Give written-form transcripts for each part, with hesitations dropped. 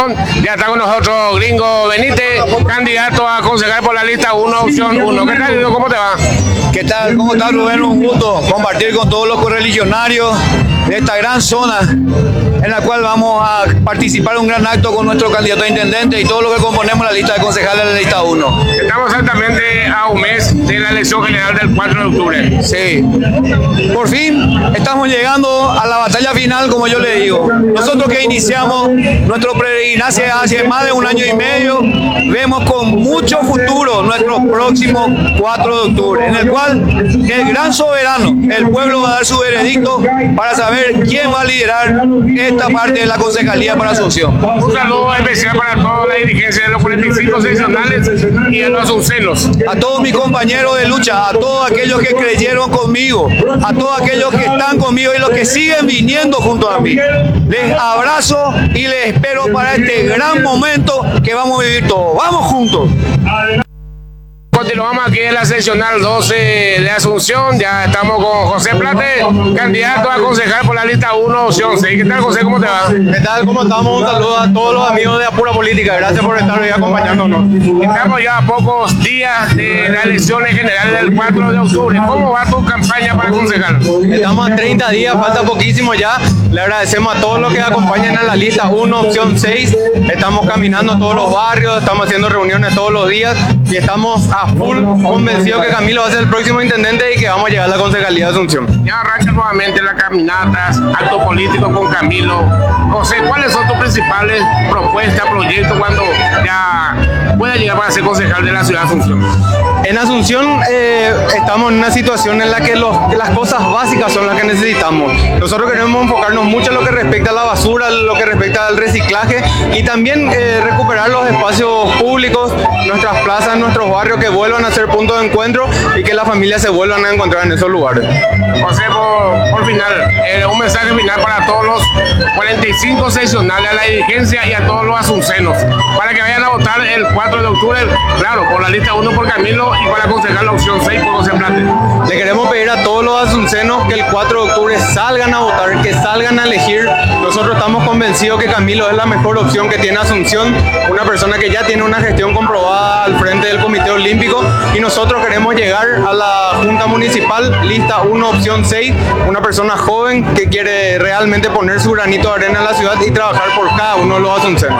Asunción. Ya está con nosotros Gringo Benítez, candidato a concejal por la lista 1, opción 1. ¿Qué tal, Gringo? ¿Cómo te va? ¿Qué tal? ¿Cómo estás, Rubén? Un gusto compartir con todos los correligionarios de esta gran zona en la cual vamos a participar en un gran acto con nuestro candidato a intendente y todo lo que componemos la lista de concejales de la lista 1. Estamos exactamente a un mes de la elección general del 4 de octubre. Sí, por fin estamos llegando a la batalla final, como yo le digo. Nosotros que iniciamos nuestro peregrinaje hace más de un año y medio, vemos con mucho futuro nuestro próximo 4 de octubre, en el cual el gran soberano, el pueblo, va a dar su veredicto para saber quién va a liderar esta parte de la concejalía para Asunción. Un saludo especial para toda la dirigencia de los 45 seccionales y de los asuncenos. A todos mis compañeros de lucha, a todos aquellos que creyeron conmigo, a todos aquellos que están conmigo y los que siguen viniendo junto a mí. Les abrazo y les espero para este gran momento que vamos a vivir todos. ¡Vamos juntos! Continuamos aquí en la seccional 12 de Asunción. Ya estamos con José Plate, candidato a concejal por la lista 1, opción 6. ¿Qué tal, José? ¿Cómo te va? ¿Qué tal? ¿Cómo estamos? Un saludo a todos los amigos de Apura Política. Gracias por estar hoy acompañándonos. Estamos ya a pocos días de las elecciones generales del 4 de octubre. ¿Cómo va tu campaña para concejal? Estamos a 30 días, falta poquísimo ya. Le agradecemos a todos los que acompañan a la lista 1, opción 6. Estamos caminando a todos los barrios, estamos haciendo reuniones todos los días y estamos a full convencidos que Camilo va a ser el próximo intendente y que vamos a llegar a la concejalía de Asunción. Ya arranca nuevamente las caminatas, actos políticos con Camilo. José, ¿cuáles son tus principales propuestas, proyectos cuando ya pueda llegar para ser concejal de la ciudad de Asunción? En Asunción estamos en una situación en la que las cosas básicas son las que necesitamos. Nosotros queremos enfocarnos mucho en lo que respecta a la basura, lo que respecta al reciclaje y también recuperar los espacios públicos, nuestras plazas, nuestros barrios que vuelvan a ser puntos de encuentro y que las familias se vuelvan a encontrar en esos lugares. José, por final, un mensaje final para todos los 45 seccionales, a la dirigencia y a todos los asuncenos, para que vayan a votar el 4 de octubre, claro, por la lista 1 por Camilo y para concejal la opción 6 por José Plate. Le queremos pedir a todos los asuncenos que el 4 de octubre salgan a votar, que salgan a elegir. Nosotros estamos convencidos que Camilo es la mejor opción que tiene Asunción, una persona que ya tiene una gestión comprobada al frente del Comité Olímpico y nosotros queremos llegar a la Junta Municipal, lista 1, opción 6, una persona joven que quiere realmente poner su granito de arena en la ciudad y trabajar por cada uno de los asuncenos.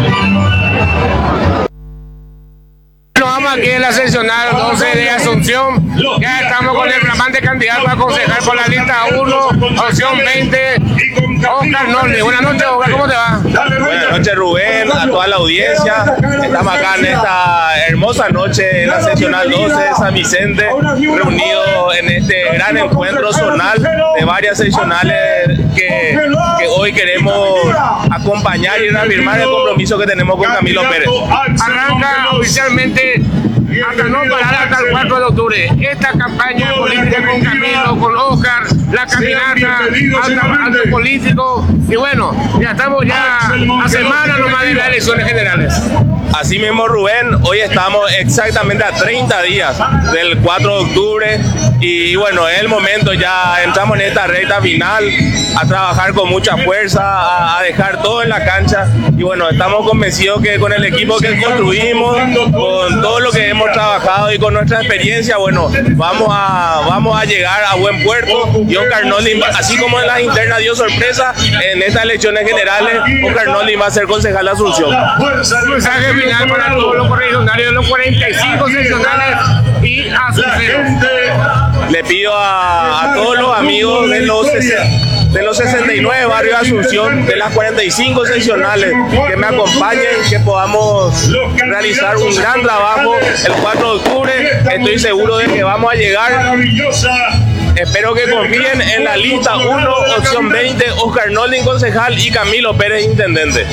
Vamos aquí en la seccional 12 de Asunción. Ya estamos con el flamante candidato a concejal por la lista 1, opción 20, Oscar Norte. Buenas noches, Oscar, ¿cómo te va? Buenas noches, Rubén, a toda la audiencia. Estamos acá en esta hermosa noche en la seccional 12 de San Vicente, reunidos en este gran encuentro zonal de varias seccionales que hoy queremos acompañar y reafirmar el compromiso que tenemos con Camilo Pérez. Arranca oficialmente hasta no parar hasta el 4 de octubre. Esta campaña política con Camilo, con Oscar, la caminata, actos políticos y bueno, ya estamos ya a semana nomás de las elecciones generales. Así mismo, Rubén, hoy estamos exactamente a 30 días del 4 de octubre y bueno, es el momento, ya entramos en esta recta final a trabajar con mucha fuerza, a dejar todo en la cancha y bueno, estamos convencidos que con el equipo que construimos, con todo lo que hemos trabajado y con nuestra experiencia, bueno, vamos a llegar a buen puerto y Oscar Nolin, así como en las internas dio sorpresa, en estas elecciones generales, Oscar Nolin va a ser concejal de Asunción. Un mensaje final para todos los correligionarios de los 45 seccionales y asuncenos. Le pido a todos los amigos de los 69 barrios de Asunción, de las 45 seccionales, que me acompañen, que podamos realizar un gran trabajo el 4 de octubre. Estoy seguro de que vamos a llegar. Espero que confíen en la lista 1, opción 20, Oscar Nolin concejal y Camilo Pérez intendente.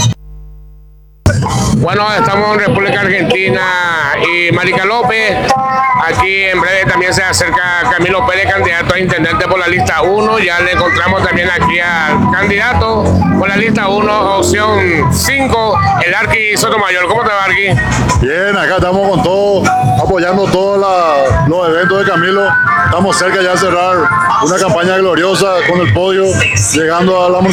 Bueno, estamos en República Argentina y Marica López. Aquí en breve también se acerca Camilo Pérez, candidato a intendente por la lista 1. Ya le encontramos también aquí al candidato por la lista 1, opción 5, el Arqui Sotomayor. ¿Cómo te va, Arqui? Bien, acá estamos con todo, apoyando todos los eventos de Camilo. Estamos cerca ya de cerrar una campaña gloriosa con el podio, llegando a la